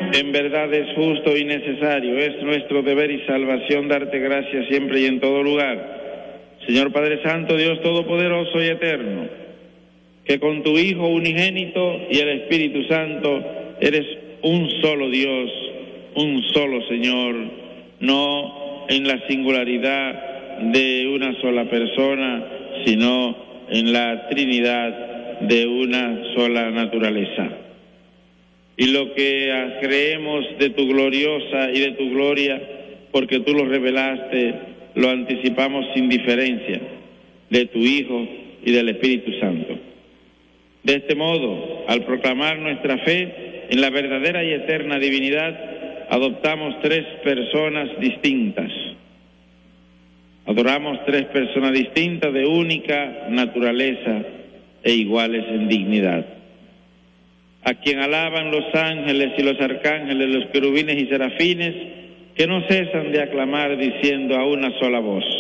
En verdad es justo y necesario, es nuestro deber y salvación darte gracias siempre y en todo lugar. Señor Padre Santo, Dios Todopoderoso y Eterno, que con tu Hijo unigénito y el Espíritu Santo eres un solo Dios, un solo Señor, no en la singularidad de una sola persona, sino en la Trinidad de una sola naturaleza. Y lo que creemos de tu gloriosa y de tu gloria, porque tú lo revelaste, lo anticipamos sin diferencia, de tu Hijo y del Espíritu Santo. De este modo, al proclamar nuestra fe en la verdadera y eterna divinidad, adoptamos tres personas distintas. Adoramos tres personas distintas de única naturaleza e iguales en dignidad, a quien alaban los ángeles y los arcángeles, los querubines y serafines, que no cesan de aclamar diciendo a una sola voz: